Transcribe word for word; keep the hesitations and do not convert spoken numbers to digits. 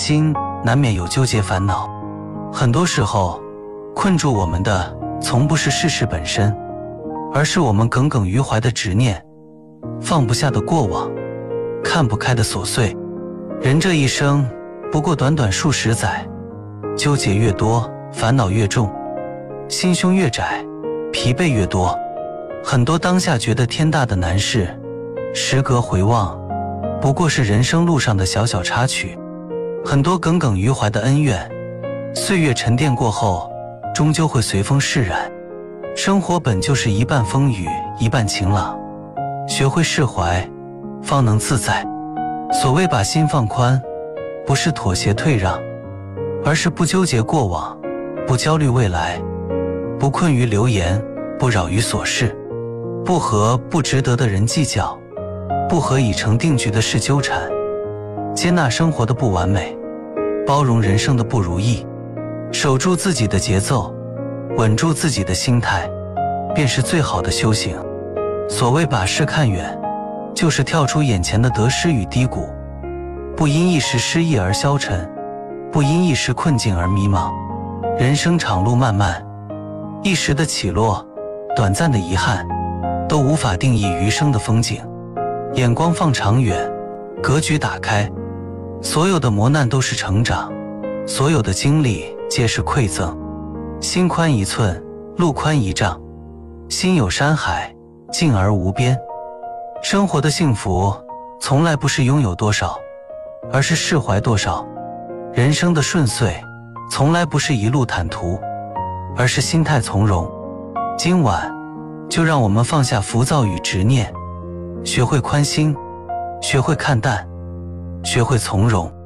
心难免有纠结烦恼，很多时候困住我们的从不是事实本身，而是我们耿耿于怀的执念，放不下的过往，看不开的琐碎。人这一生不过短短数十载，纠结越多，烦恼越重，心胸越窄，疲惫越多。很多当下觉得天大的难事，时隔回望，不过是人生路上的小小插曲。很多耿耿于怀的恩怨，岁月沉淀过后，终究会随风释然。生活本就是一半风雨，一半晴朗，学会释怀，方能自在。所谓把心放宽，不是妥协退让，而是不纠结过往，不焦虑未来，不困于流言，不扰于琐事，不和不值得的人计较，不和已成定局的事纠缠。接纳生活的不完美，包容人生的不如意，守住自己的节奏，稳住自己的心态，便是最好的修行。所谓把事看远，就是跳出眼前的得失与低谷，不因一时失意而消沉，不因一时困境而迷茫。人生长路漫漫，一时的起落，短暂的遗憾，都无法定义余生的风景。眼光放长远，格局打开，所有的磨难都是成长，所有的经历皆是馈赠。心宽一寸，路宽一丈，心有山海，静而无边。生活的幸福从来不是拥有多少，而是释怀多少。人生的顺遂从来不是一路坦途，而是心态从容。今晚就让我们放下浮躁与执念，学会宽心，学会看淡，学会从容。